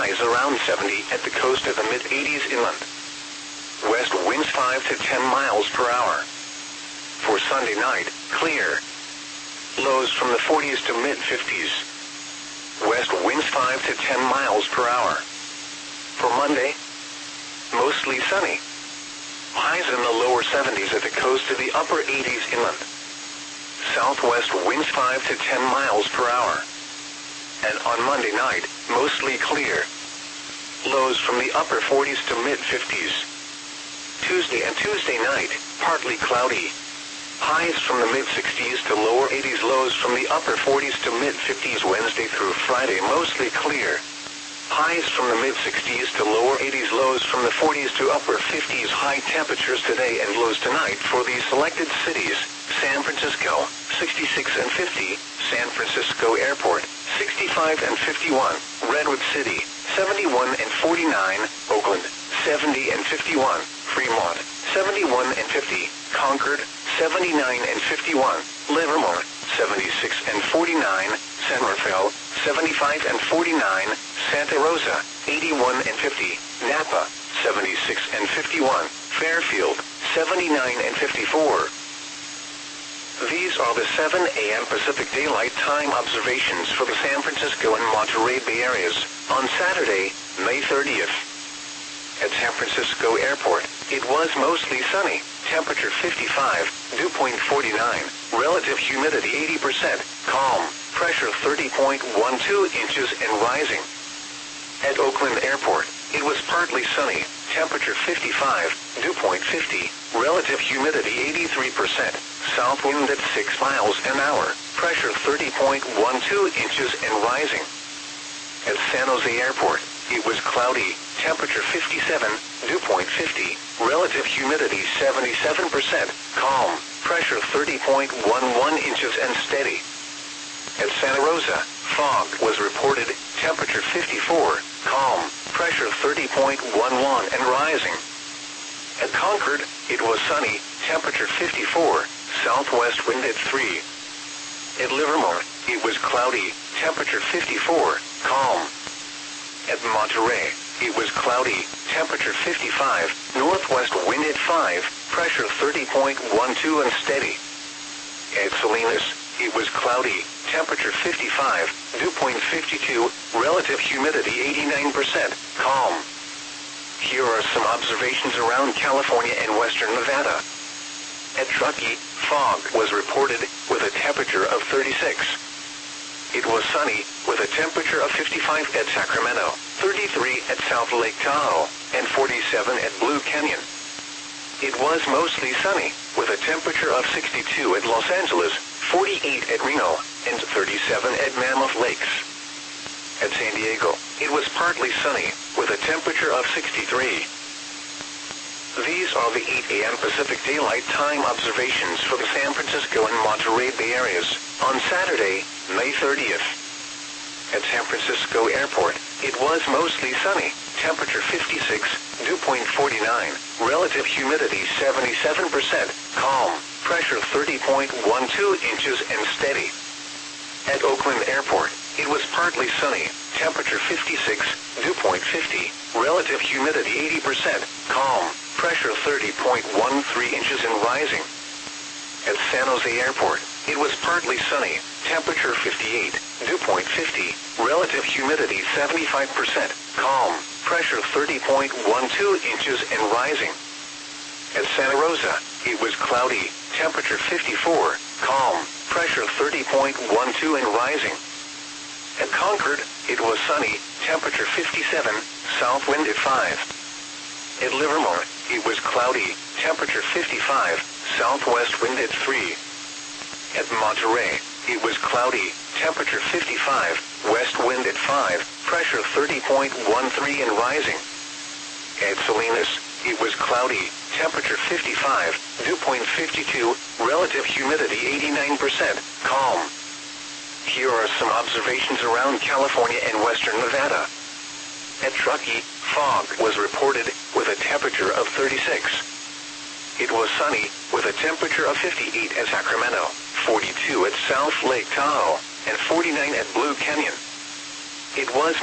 highs around 70 at the coast of the mid-80s inland. West winds 5 to 10 miles per hour. For Sunday night, clear. Lows from the 40s to mid-50s. West winds 5 to 10 miles per hour. For Monday, mostly sunny. Highs in the lower 70s at the coast to the upper 80s inland. Southwest winds 5 to 10 miles per hour. And on Monday night, mostly clear. Lows from the upper 40s to mid-50s. Tuesday and Tuesday night, partly cloudy. Highs from the mid-60s to lower 80s, lows from the upper 40s to mid-50s. Wednesday through Friday, mostly clear. Highs from the mid-60s to lower 80s, lows from the 40s to upper 50s. High temperatures today and lows tonight for these selected cities: San Francisco, 66 and 50, San Francisco Airport, 65 and 51, Redwood City, 71 and 49, Oakland, 70 and 51, Fremont, 71 and 50, Concord, 79 and 51, Livermore, 76 and 49, San Rafael, 75 and 49, Santa Rosa, 81 and 50, Napa, 76 and 51, Fairfield, 79 and 54. These are the 7 a.m. Pacific Daylight Time observations for the San Francisco and Monterey Bay areas on Saturday, May 30th. At San Francisco Airport, it was mostly sunny, temperature 55, dew point 49, relative humidity 80%, calm, pressure 30.12 inches and rising. At Oakland Airport, it was partly sunny, temperature 55, dew point 50, relative humidity 83%, south wind at 6 miles an hour, pressure 30.12 inches and rising. At San Jose Airport, it was cloudy, temperature 57, dew point 50, relative humidity 77%, calm, pressure 30.11 inches and steady. At Santa Rosa, fog was reported, temperature 54, calm, pressure 30.11 and rising. At Concord, it was sunny, temperature 54, southwest wind at 3. At Livermore, it was cloudy, temperature 54, calm. At Monterey, it was cloudy, temperature 55, northwest wind at 5, pressure 30.12 and steady. At Salinas, it was cloudy, temperature 55, dew point 52, relative humidity 89%, calm. Here are some observations around California and western Nevada. At Truckee, fog was reported with a temperature of 36. It was sunny with a temperature of 55 at Sacramento, 33 at South Lake Tahoe, and 47 at Blue Canyon. It was mostly sunny with a temperature of 62 at Los Angeles, 48 at Reno, and 37 at Mammoth Lakes. At San Diego, it was partly sunny with a temperature of 63. These are the 8 a.m. Pacific Daylight Time observations for the San Francisco and Monterey Bay areas on Saturday, May 30th. At San Francisco Airport, it was mostly sunny, temperature 56, dew point 49, relative humidity 77%, calm, pressure 30.12 inches and steady. At Oakland Airport, it was partly sunny, temperature 56, dew point 50, relative humidity 80%, calm, pressure 30.13 inches and rising. At San Jose Airport, it was partly sunny, temperature 58, dew point 50, relative humidity 75%, calm, pressure 30.12 inches and rising. At Santa Rosa, it was cloudy, temperature 54, calm, pressure 30.12 and rising. At Concord, it was sunny, temperature 57, south wind at 5. At Livermore, it was cloudy, temperature 55, southwest wind at 3. At Monterey, it was cloudy, temperature 55, west wind at 5, pressure 30.13 and rising. At Salinas, it was cloudy, temperature 55, dew point 52, relative humidity 89%, calm. Here are some observations around California and western Nevada. At Truckee, fog was reported with a temperature of 36. It was sunny with a temperature of 58 at Sacramento, 42 at South Lake Tahoe, and 49 at Blue Canyon. It was